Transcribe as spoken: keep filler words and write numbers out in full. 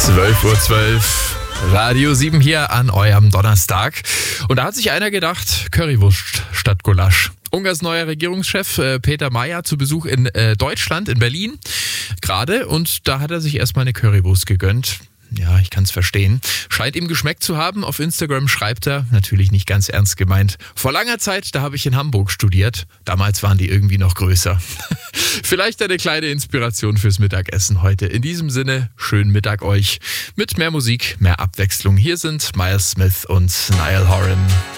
zwölf Uhr zwölf, Radio sieben hier an eurem Donnerstag. Und da hat sich einer gedacht, Currywurst statt Gulasch. Ungarns neuer Regierungschef äh, Peter Mayer zu Besuch in äh, Deutschland, in Berlin gerade. Und da hat er sich erstmal eine Currywurst gegönnt. Ja, ich kann es verstehen. Scheint ihm geschmeckt zu haben. Auf Instagram schreibt er, natürlich nicht ganz ernst gemeint, vor langer Zeit, da habe ich in Hamburg studiert. Damals waren die irgendwie noch größer. Vielleicht eine kleine Inspiration fürs Mittagessen heute. In diesem Sinne, schönen Mittag euch. Mit mehr Musik, mehr Abwechslung. Hier sind Miles Smith und Niall Horan.